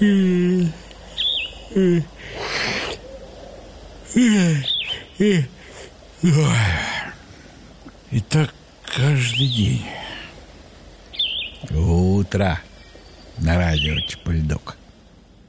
И так каждый день. Утро на радио Чапульдок.